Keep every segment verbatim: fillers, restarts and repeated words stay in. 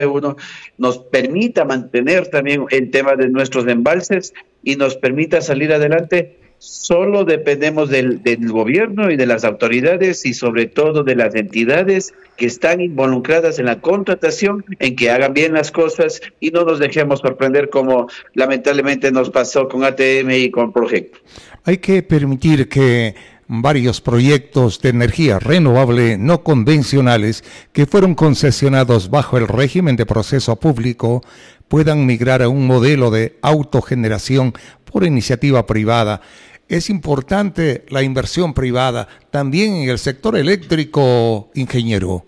uno nos permita mantener también el tema de nuestros embalses y nos permita salir adelante. Solo dependemos del, del gobierno y de las autoridades y sobre todo de las entidades que están involucradas en la contratación, en que hagan bien las cosas y no nos dejemos sorprender como lamentablemente nos pasó con A T M y con Proyecto. Hay que permitir que varios proyectos de energía renovable no convencionales que fueron concesionados bajo el régimen de proceso público puedan migrar a un modelo de autogeneración por iniciativa privada. Es importante la inversión privada también en el sector eléctrico, ingeniero.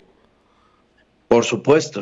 Por supuesto.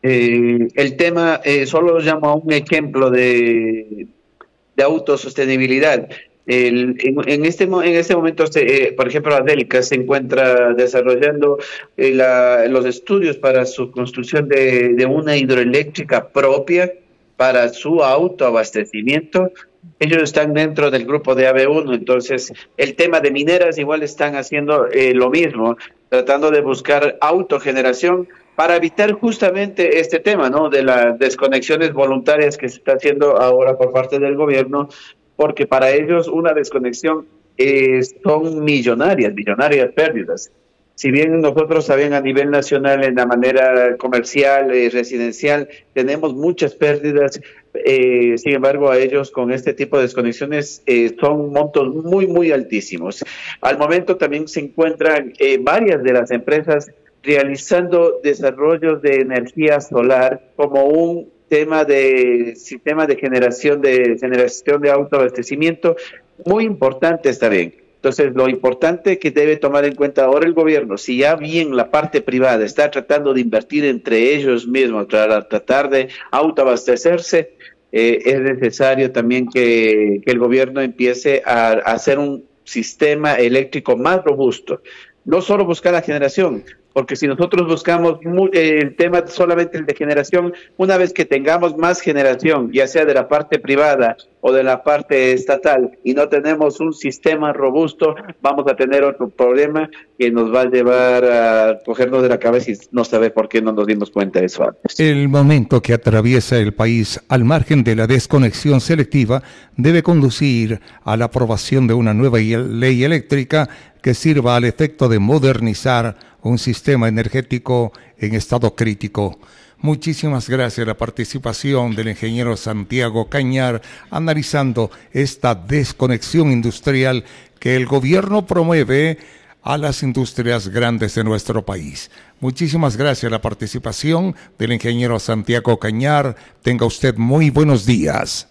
Eh, el tema, eh, solo llamo a un ejemplo de, de autosostenibilidad. El, en, en, este, en este momento, eh, por ejemplo, Adelca se encuentra desarrollando eh, la, los estudios para su construcción de, de una hidroeléctrica propia para su autoabastecimiento. Ellos están dentro del grupo de A B uno, entonces el tema de mineras igual están haciendo eh, lo mismo, tratando de buscar autogeneración para evitar justamente este tema, ¿no? De las desconexiones voluntarias que se está haciendo ahora por parte del gobierno, porque para ellos una desconexión eh, son millonarias, millonarias pérdidas. Si bien nosotros también a nivel nacional en la manera comercial y eh, residencial tenemos muchas pérdidas, eh, sin embargo a ellos con este tipo de desconexiones eh, son montos muy, muy altísimos. Al momento también se encuentran eh, varias de las empresas realizando desarrollos de energía solar como un tema de sistema de generación de generación de autoabastecimiento muy importante está bien. Entonces, lo importante que debe tomar en cuenta ahora el gobierno, si ya bien la parte privada está tratando de invertir entre ellos mismos para tratar de autoabastecerse, eh, es necesario también que, que el gobierno empiece a, a hacer un sistema eléctrico más robusto. No solo buscar la generación, porque si nosotros buscamos muy, eh, el tema solamente el de generación, una vez que tengamos más generación, ya sea de la parte privada o de la parte estatal, y no tenemos un sistema robusto, vamos a tener otro problema que nos va a llevar a cogernos de la cabeza y no saber por qué no nos dimos cuenta de eso antes. El momento que atraviesa el país al margen de la desconexión selectiva debe conducir a la aprobación de una nueva ley eléctrica que sirva al efecto de modernizar un sistema energético en estado crítico. Muchísimas gracias a la participación del ingeniero Santiago Cañar analizando esta desconexión industrial que el gobierno promueve a las industrias grandes de nuestro país. Muchísimas gracias a la participación del ingeniero Santiago Cañar. Tenga usted muy buenos días.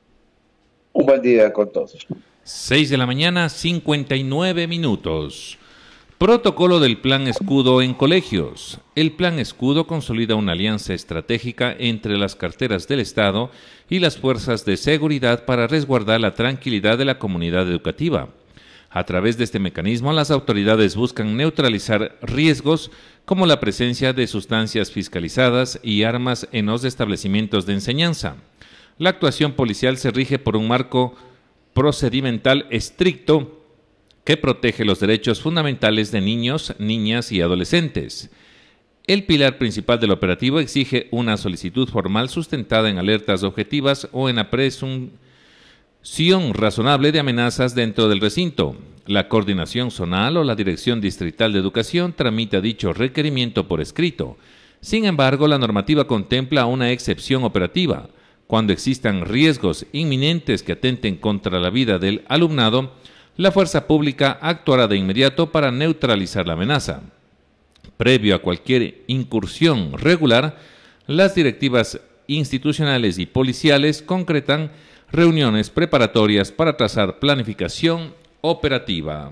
Un buen día con todos. seis de la mañana, cincuenta y nueve minutos. Protocolo del Plan Escudo en colegios. El Plan Escudo consolida una alianza estratégica entre las carteras del Estado y las fuerzas de seguridad para resguardar la tranquilidad de la comunidad educativa. A través de este mecanismo, las autoridades buscan neutralizar riesgos como la presencia de sustancias fiscalizadas y armas en los establecimientos de enseñanza. La actuación policial se rige por un marco procedimental estricto que protege los derechos fundamentales de niños, niñas y adolescentes. El pilar principal del operativo exige una solicitud formal sustentada en alertas objetivas o en la presunción razonable de amenazas dentro del recinto. La coordinación zonal o la Dirección Distrital de Educación tramita dicho requerimiento por escrito. Sin embargo, la normativa contempla una excepción operativa. Cuando existan riesgos inminentes que atenten contra la vida del alumnado, la fuerza pública actuará de inmediato para neutralizar la amenaza. Previo a cualquier incursión regular, las directivas institucionales y policiales concretan reuniones preparatorias para trazar planificación operativa.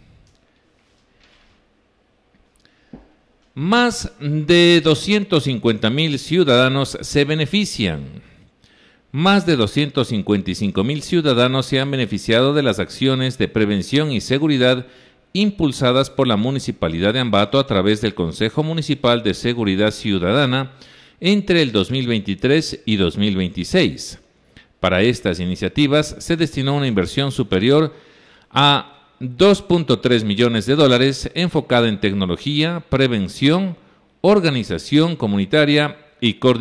Más de doscientos cincuenta mil ciudadanos se benefician. Más de doscientos cincuenta y cinco mil ciudadanos se han beneficiado de las acciones de prevención y seguridad impulsadas por la Municipalidad de Ambato a través del Consejo Municipal de Seguridad Ciudadana entre el dos mil veintitrés y dos mil veintiséis. Para estas iniciativas se destinó una inversión superior a dos punto tres millones de dólares enfocada en tecnología, prevención, organización comunitaria y coordinación